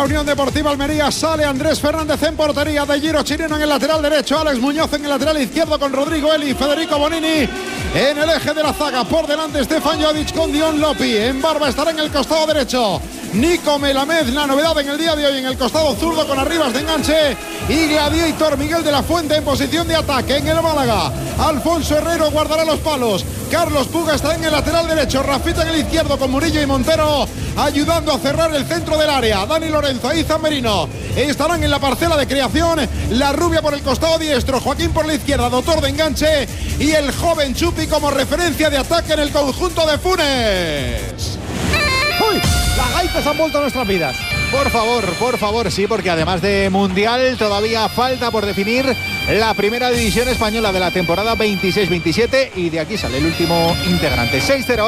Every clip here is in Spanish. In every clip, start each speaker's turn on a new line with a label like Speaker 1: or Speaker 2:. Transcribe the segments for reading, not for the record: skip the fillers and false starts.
Speaker 1: Unión Deportiva Almería. Sale Andrés Fernández en portería, De Giro Chirino en el lateral derecho, Alex Muñoz en el lateral izquierdo con Rodrigo Eli y Federico Bonini en el eje de la zaga. Por delante Stefan Jovic con Dion Lopi. En Barba estará en el costado derecho Nico Melamed, la novedad en el día de hoy en el costado zurdo con Arribas de enganche, y Gladiator Miguel de la Fuente en posición de ataque. En el Málaga, Alfonso Herrero guardará los palos, Carlos Puga está en el lateral derecho, Rafita en el izquierdo con Murillo y Montero ayudando a cerrar el centro del área. Dani Lorenzo e Izan Merino estarán en la parcela de creación, La Rubia por el costado diestro, Joaquín por la izquierda, Doctor de enganche, y el joven Chupi como referencia de ataque en el conjunto de Funes.
Speaker 2: ¡Uy! Las gaitas han vuelto a nuestras vidas.
Speaker 3: Por favor, sí, porque además de Mundial todavía falta por definir la primera división española de la temporada 26-27 y de aquí sale el último integrante.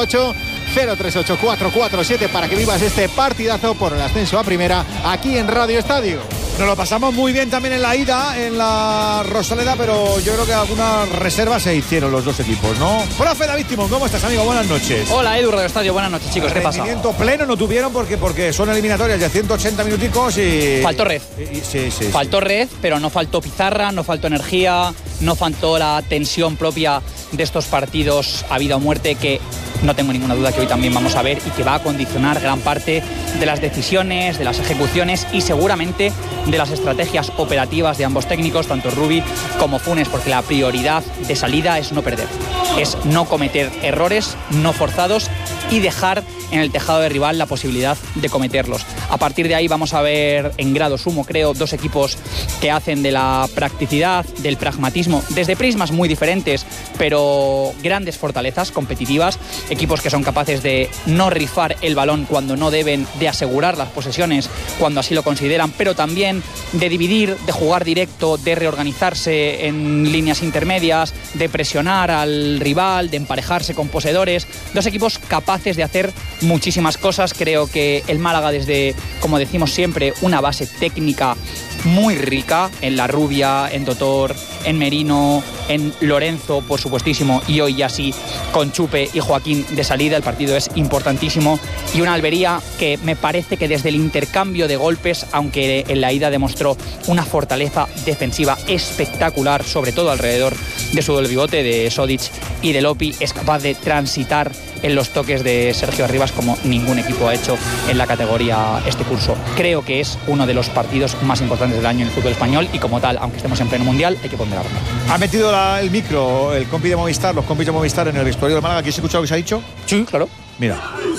Speaker 3: 608-038-447 para que vivas este partidazo por el ascenso a primera aquí en Radio Estadio.
Speaker 2: Nos lo pasamos muy bien también en la ida, en la Rosaleda, pero yo creo que algunas reservas se hicieron los dos equipos, ¿no? Profe David Timón, ¿cómo estás, amigo? Buenas noches.
Speaker 4: Hola, Edu, Radio Estadio, buenas noches, chicos. ¿Qué pasa?
Speaker 2: Rendimiento pleno no tuvieron porque son eliminatorias de 180 minuticos y...
Speaker 4: Faltó red.
Speaker 2: Sí.
Speaker 4: Faltó red, pero no faltó pizarra, no faltó energía, no faltó la tensión propia de estos partidos a vida o muerte que no tengo ninguna duda que hoy también vamos a ver y que va a condicionar gran parte de las decisiones, de las ejecuciones y seguramente de las estrategias operativas de ambos técnicos, tanto Rubi como Funes, porque la prioridad de salida es no perder, es no cometer errores no forzados y dejar en el tejado de rival la posibilidad de cometerlos. A partir de ahí vamos a ver en grado sumo, creo, dos equipos que hacen de la practicidad, del pragmatismo, desde prismas muy diferentes, pero grandes fortalezas competitivas, equipos que son capaces de no rifar el balón cuando no deben, de asegurar las posesiones cuando así lo consideran, pero también de dividir, de jugar directo, de reorganizarse en líneas intermedias, de presionar al rival, de emparejarse con poseedores. Dos equipos capaces de hacer muchísimas cosas. Creo que el Málaga desde, como decimos siempre, una base técnica muy rica en La Rubia, en Doctor, en Merino, en Lorenzo, por supuestísimo, y hoy ya sí con Chupe y Joaquín de salida. El partido es importantísimo y una Almería que me parece que desde el intercambio de golpes, aunque en la ida demostró una fortaleza defensiva espectacular, sobre todo alrededor de su doble pivote de Sodic y de Lopi, es capaz de transitar en los toques de Sergio Arribas como ningún equipo ha hecho en la categoría este curso. Creo que es uno de los partidos más importantes del año en el fútbol español y como tal, aunque estemos en pleno mundial, hay que ponderarlo.
Speaker 2: Ha metido el micro, el compi de Movistar, los compis de Movistar en el vestuario de Málaga. ¿Quieres escuchar lo que se ha dicho?
Speaker 4: Sí, claro.
Speaker 2: Mira.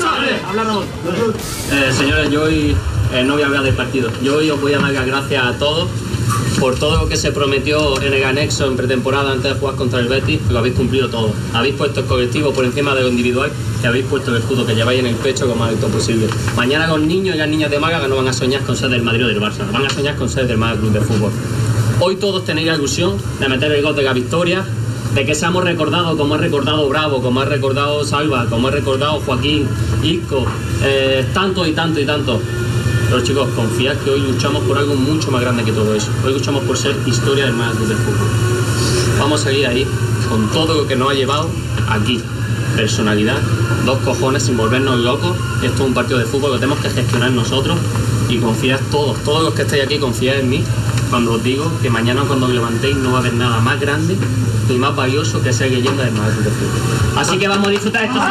Speaker 5: Señores, yo hoy no voy a hablar del partido. Yo hoy os voy a dar las gracias a todos por todo lo que se prometió en el anexo en pretemporada antes de jugar contra el Betis. Lo habéis cumplido todo. Habéis puesto el colectivo por encima de lo individual y habéis puesto el escudo que lleváis en el pecho lo más alto posible. Mañana los niños y las niñas de Málaga no van a soñar con ser del Madrid o del Barça, van a soñar con ser del Málaga Club de Fútbol. Hoy todos tenéis la ilusión de meter el gol de la victoria, de que seamos recordados como ha recordado Bravo, como ha recordado Salva, como ha recordado Joaquín, Isco, tanto y tanto y tanto. Pero chicos, confiad que hoy luchamos por algo mucho más grande que todo eso. Hoy luchamos por ser historia del Málaga Club de Fútbol. Vamos a seguir ahí con todo lo que nos ha llevado aquí. Personalidad, dos cojones sin volvernos locos. Esto es un partido de fútbol que tenemos que gestionar nosotros y confiad todos los que estáis aquí, confiad en mí cuando os digo que mañana cuando os levantéis no va a haber nada más grande y más valioso que ser leyenda del Málaga Club de Fútbol. Así que vamos a disfrutar esto.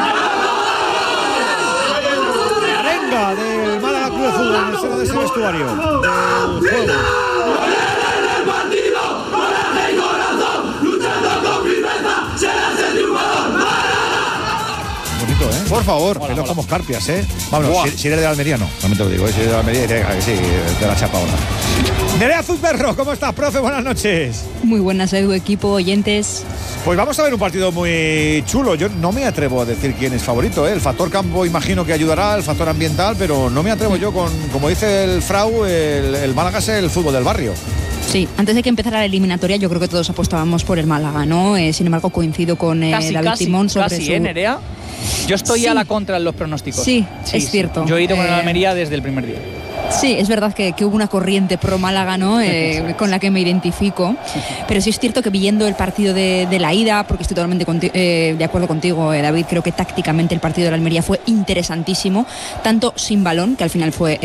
Speaker 2: Venga, del Málaga Club de Fútbol en el seno de ese vestuario del juego. Bonito, ¿eh?
Speaker 3: Por favor.
Speaker 2: Pelos como escarpias, ¿eh? Vamos, si eres de Almería, no. También te lo digo, si eres de Almería, que sí, de la chapa ahora. Nerea Zuzberro, ¿cómo estás, profe? Buenas noches.
Speaker 6: Muy buenas, Edu, equipo, oyentes.
Speaker 2: Pues vamos a ver un partido muy chulo. Yo no me atrevo a decir quién es favorito, ¿eh? El factor campo imagino que ayudará, el factor ambiental, pero no me atrevo yo con, como dice el Frau, el Málaga es el fútbol del barrio.
Speaker 6: Sí, antes de que empezara la eliminatoria yo creo que todos apostábamos por el Málaga, ¿no? Sin embargo coincido con David Timón sobre
Speaker 4: casi, Nerea. Yo estoy a la contra en los pronósticos.
Speaker 6: Sí, es cierto.
Speaker 4: Yo he ido con el Almería desde el primer día.
Speaker 6: Sí, es verdad que hubo una corriente pro Málaga, ¿no? Con la que me identifico. Pero sí es cierto que viendo el partido de la ida, porque estoy totalmente de acuerdo contigo, David, creo que tácticamente el partido de la Almería fue interesantísimo, tanto sin balón, que al final fue